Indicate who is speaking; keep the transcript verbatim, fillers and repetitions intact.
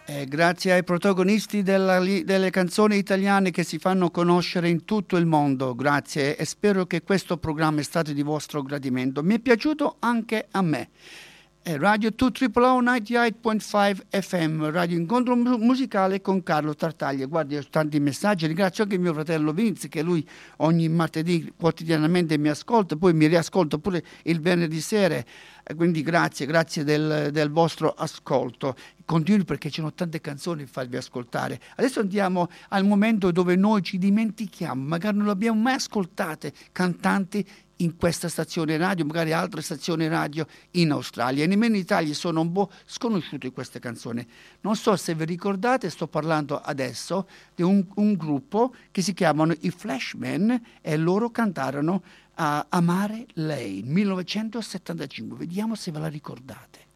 Speaker 1: Eh, grazie ai protagonisti della, delle canzoni italiane che si fanno conoscere in tutto il mondo, grazie, e spero che questo programma è stato di vostro gradimento. Mi è piaciuto anche a me. Eh, Radio due zero zero novantaotto virgola cinque F M, Radio Incontro Musicale con Carlo Tartaglia. Guardi, ho tanti messaggi, ringrazio anche mio fratello Vince che lui ogni martedì quotidianamente mi ascolta, poi mi riascolta pure il venerdì sera. Quindi grazie, grazie del, del vostro ascolto. Continui perché ci sono tante canzoni da farvi ascoltare. Adesso andiamo al momento dove noi ci dimentichiamo, magari non le abbiamo mai ascoltate, cantanti in questa stazione radio, magari altre stazioni radio in Australia. E nemmeno in Italia sono un po' sconosciute queste canzoni. Non so se vi ricordate, sto parlando adesso di un, un gruppo che si chiamano i Flashmen e loro cantarono a Amare Lei, millenovecentosettantacinque. Vediamo se ve la ricordate.